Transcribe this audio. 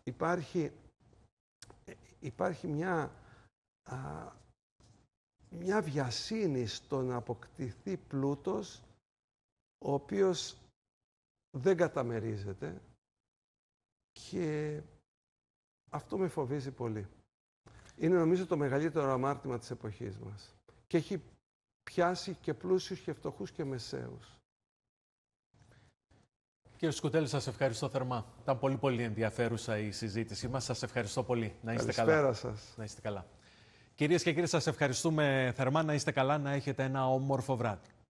υπάρχει μια βιασύνη στο να αποκτηθεί πλούτος ο οποίος δεν καταμερίζεται και αυτό με φοβίζει πολύ. Είναι νομίζω το μεγαλύτερο αμάρτημα της εποχής μας και έχει πιάσει και πλούσιους και φτωχούς και μεσαίους. Κύριε Σκουτέλη, σας ευχαριστώ θερμά. Ήταν πολύ ενδιαφέρουσα η συζήτησή μας. Σας ευχαριστώ πολύ. Να είστε καλά. Καλησπέρα σας. Να είστε καλά. Κυρίες και κύριοι, σας ευχαριστούμε θερμά. Να είστε καλά, να έχετε ένα όμορφο βράδυ.